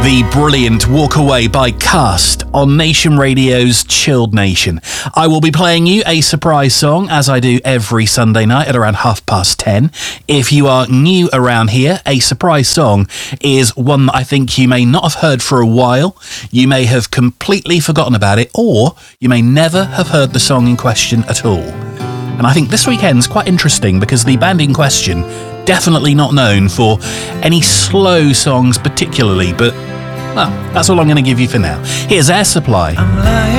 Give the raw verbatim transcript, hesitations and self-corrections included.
The brilliant Walk Away by Cast on Nation Radio's Chilled Nation. I will be playing you a surprise song, as I do every Sunday night at around half past ten. If you are new around here, a surprise song is one that I think you may not have heard for a while. You may have completely forgotten about it, or you may never have heard the song in question at all. And I think this weekend's quite interesting because the band in question, definitely not known for any slow songs particularly, but well, that's all I'm going to give you for now. Here's Air Supply. I'm lying